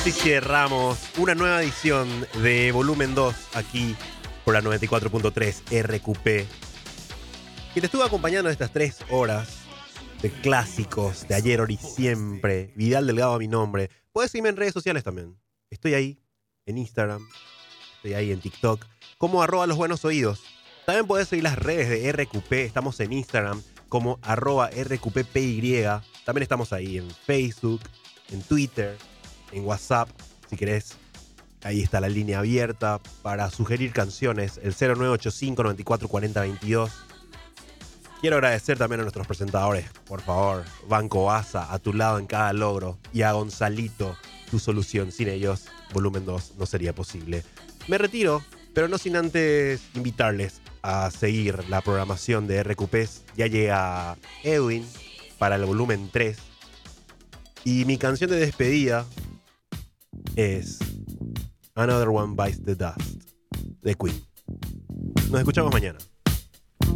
Así cerramos una nueva edición de Volumen 2 aquí por la 94.3 RQP. Y te estuve acompañando estas 3 horas de clásicos de ayer, hoy y siempre. Vidal Delgado a mi nombre. Puedes seguirme en redes sociales también. Estoy ahí en Instagram, estoy ahí en TikTok, como @losbuenosoídos. También puedes seguir las redes de RQP. Estamos en Instagram como @RQPPY. También estamos ahí en Facebook, en Twitter, en WhatsApp, si querés. Ahí está la línea abierta para sugerir canciones, el 0985 94 40 22. Quiero agradecer también a nuestros presentadores, por favor. Banco Asa, a tu lado en cada logro. Y a Gonzalito, tu solución. Sin ellos, Volumen 2 no sería posible. Me retiro, pero no sin antes invitarles a seguir la programación de RQPs. Ya llega Edwin para el Volumen 3. Y mi canción de despedida es Another One Bites the Dust, de Queen. Nos escuchamos mañana.